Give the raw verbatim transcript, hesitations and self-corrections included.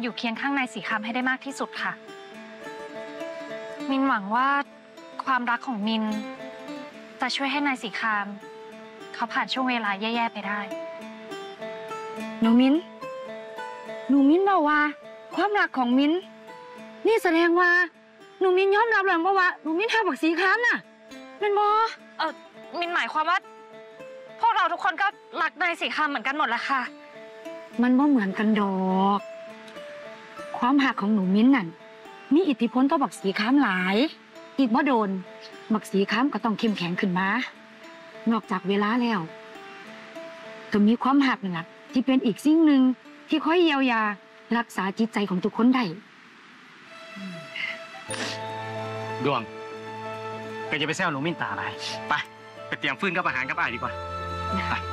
อยู่เคียงข้างนายสีคำให้ได้มากที่สุดค่ะมินหวังว่าความรักของมินจะช่วยให้นายสีคามเขาผ่านช่วงเวลาแย่ๆไปได้หนูมิ้นหนูมิ้นบอกว่าความรักของมิ้นนี่แสดงว่าหนูมิ้นยอมรับแล้วว่าหนูมิ้นทำบักสีคามน่ะเป็นบอเออมินหมายความว่าพวกเราทุกคนก็รักนายสีคำเหมือนกันหมดแหละค่ะมันบ่เหมือนกันดอกความหักของหนูมิ้นนั่นมีอิทธิพลต่อบักสีคามหลายอีกบ่โดนบักสีคามก็ต้องเข้มแข็งขึ้นมานอกจากเวลาแล้วก็มีความหักนั่นแหละที่เป็นอีกสิ่งหนึ่งที่คอยเยียวยารักษาจิตใจของทุกคนได้ดวงก็จะไปแซวหนูมินตาอะไรไปไปเตรียมฟืนกับอาหารกับอ้ายดีกว่าไป